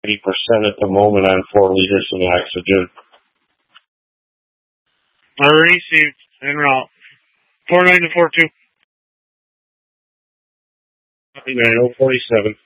80% at the moment on 4 liters of oxygen. Received. En route. 49 to 42. 9047.